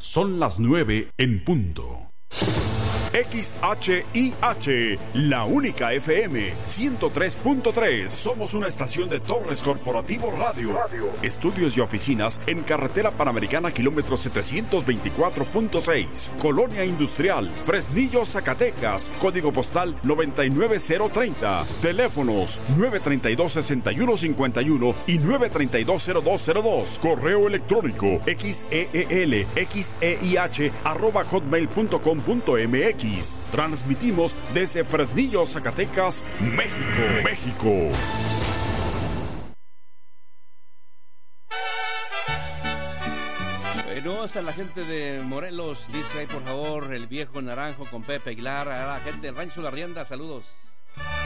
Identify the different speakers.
Speaker 1: Son las 9 en punto. XHIH, la única FM 103.3. Somos una estación de Torres Corporativo Radio. Estudios y oficinas en Carretera Panamericana, kilómetro 724.6. Colonia Industrial, Fresnillo, Zacatecas. Código postal 99030. Teléfonos 932-6151 y 932-0202. Correo electrónico xeelxeih@hotmail.com.mx. Transmitimos desde Fresnillo, Zacatecas, México.
Speaker 2: Saludos a la gente de Morelos, dice ahí por favor el viejo naranjo con Pepe Aguilar, a la gente del Rancho La Rienda, saludos.